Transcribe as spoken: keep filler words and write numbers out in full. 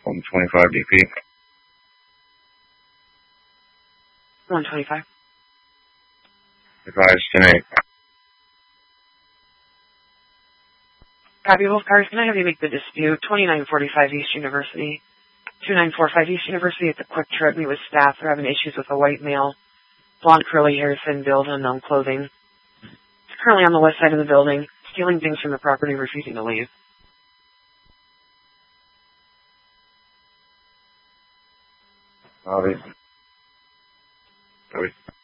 one twenty-five D P. one twenty-five. Advised ten eight. Copy both cars. Can I have you make the dispute? twenty-nine forty-five East University. two nine four five East University. It's a quick trip. Meet with staff. They're having issues with a white male. Blonde curly hair, thin build, unknown clothing. It's currently on the west side of the building, stealing things from the property, refusing to leave. Copy. Copy.